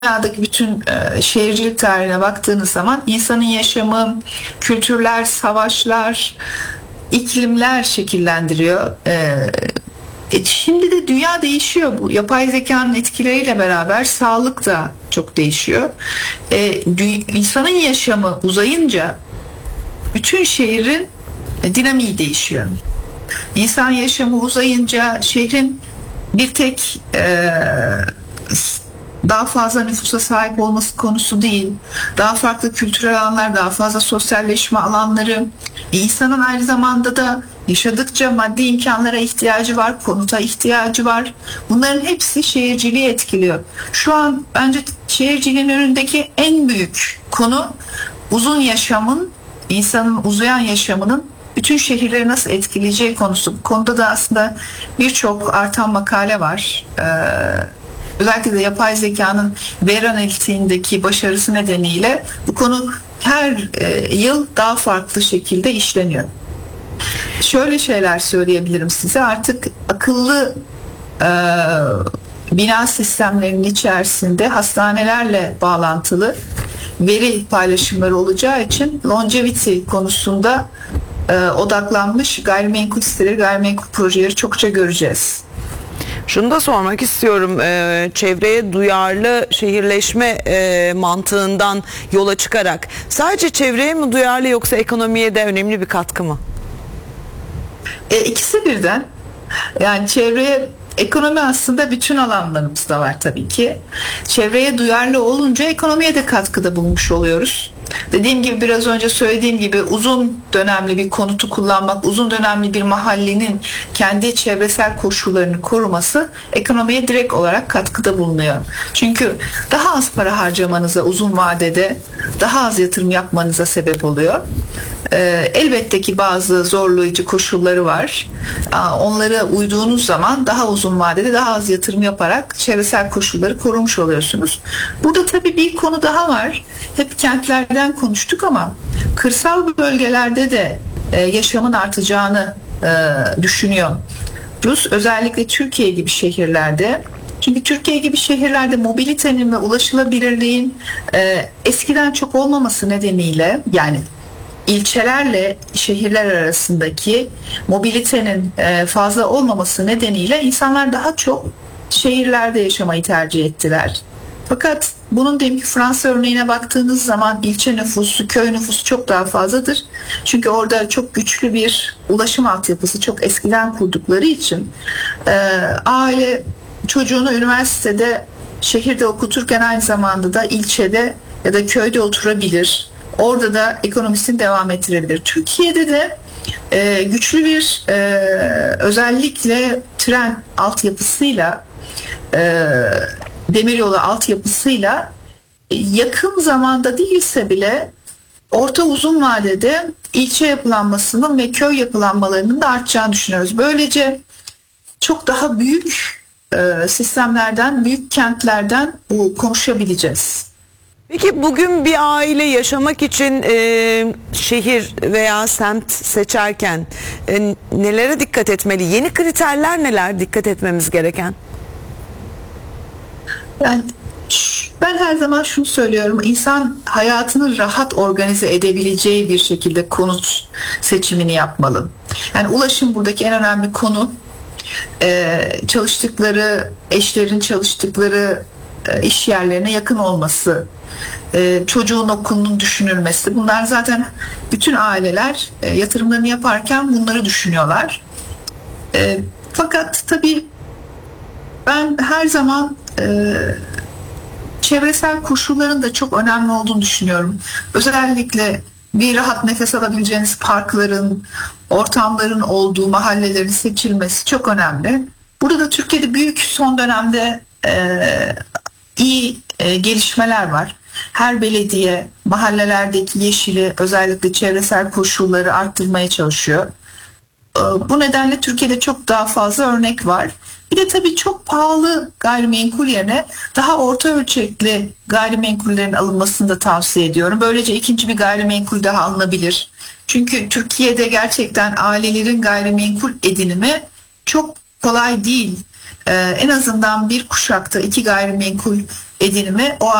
dünyadaki bütün şehircilik tarihine baktığınız zaman insanın yaşamı, kültürler, savaşlar, iklimler şekillendiriyor. Şimdi de dünya değişiyor, bu yapay zekanın etkileriyle beraber sağlık da çok değişiyor. İnsanın yaşamı uzayınca bütün şehrin dinamiği değişiyor. İnsan yaşamı uzayınca şehrin bir tek daha fazla nüfusa sahip olması konusu değil. Daha farklı kültürel alanlar, daha fazla sosyalleşme alanları. İnsanın aynı zamanda da yaşadıkça maddi imkanlara ihtiyacı var, konuta ihtiyacı var. Bunların hepsi şehirciliği etkiliyor. Şu an bence şehirciliğin önündeki en büyük konu uzun yaşamın, insanın uzayan yaşamının bütün şehirleri nasıl etkileyeceği konusu. Bu konuda da aslında birçok artan makale var. Özellikle de yapay zekanın veri analitiğindeki başarısı nedeniyle bu konu her yıl daha farklı şekilde işleniyor. Şöyle şeyler söyleyebilirim size. Artık akıllı bina sistemlerinin içerisinde hastanelerle bağlantılı veri paylaşımları olacağı için longevity konusunda odaklanmış gayrimenkul siteleri, gayrimenkul projeleri çokça göreceğiz. Şunu da sormak istiyorum, çevreye duyarlı şehirleşme mantığından yola çıkarak sadece çevreye mi duyarlı yoksa ekonomiye de önemli bir katkı mı? İkisi birden. Yani çevreye, ekonomi aslında bütün alanlarımızda var tabii ki. Çevreye duyarlı olunca ekonomiye de katkıda bulmuş oluyoruz. Dediğim gibi, biraz önce söylediğim gibi, uzun dönemli bir konutu kullanmak, uzun dönemli bir mahallenin kendi çevresel koşullarını koruması ekonomiye direkt olarak katkıda bulunuyor. Çünkü daha az para harcamanıza, uzun vadede daha az yatırım yapmanıza sebep oluyor. Elbette ki bazı zorlayıcı koşulları var. Onlara uyduğunuz zaman daha uzun vadede daha az yatırım yaparak çevresel koşulları korumuş oluyorsunuz. Burada tabii bir konu daha var. Hep kentlerden konuştuk ama kırsal bölgelerde de yaşamın artacağını düşünüyoruz. Özellikle Türkiye gibi şehirlerde. Çünkü Türkiye gibi şehirlerde mobilitenin ve ulaşılabilirliğin eskiden çok olmaması nedeniyle, yani ilçelerle şehirler arasındaki mobilitenin fazla olmaması nedeniyle insanlar daha çok şehirlerde yaşamayı tercih ettiler. Fakat bunun, diyelim ki Fransa örneğine baktığınız zaman, ilçe nüfusu, köy nüfusu çok daha fazladır. Çünkü orada çok güçlü bir ulaşım altyapısı çok eskiden kurdukları için aile çocuğunu üniversitede, şehirde okuturken aynı zamanda da ilçede ya da köyde oturabilir. Orada da ekonomisini devam ettirebilir. Türkiye'de de güçlü bir özellikle tren altyapısıyla, demiryolu altyapısıyla yakın zamanda değilse bile orta uzun vadede ilçe yapılanmasının ve köy yapılanmalarının da artacağını düşünüyoruz. Böylece çok daha büyük sistemlerden, büyük kentlerden konuşabileceğiz. Peki bugün bir aile yaşamak için şehir veya semt seçerken nelere dikkat etmeli? Yeni kriterler neler dikkat etmemiz gereken? Yani ben her zaman şunu söylüyorum: İnsan hayatını rahat organize edebileceği bir şekilde konut seçimini yapmalı. Yani ulaşım buradaki en önemli konu. Çalıştıkları, eşlerin çalıştıkları iş yerlerine yakın olması, çocuğun okulunun düşünülmesi. Bunlar zaten bütün aileler yatırımlarını yaparken bunları düşünüyorlar. Fakat tabii ben her zaman çevresel koşulların da çok önemli olduğunu düşünüyorum. Özellikle bir rahat nefes alabileceğiniz parkların, ortamların olduğu mahallelerin seçilmesi çok önemli. Burada da Türkiye'de büyük, son dönemde iyi gelişmeler var. Her belediye mahallelerdeki yeşili, özellikle çevresel koşulları arttırmaya çalışıyor. Bu nedenle Türkiye'de çok daha fazla örnek var. Bir de tabii çok pahalı gayrimenkul yerine daha orta ölçekli gayrimenkullerin alınmasını da tavsiye ediyorum. Böylece ikinci bir gayrimenkul daha alınabilir. Çünkü Türkiye'de gerçekten ailelerin gayrimenkul edinimi çok kolay değil. En azından bir kuşakta iki gayrimenkul edinimi o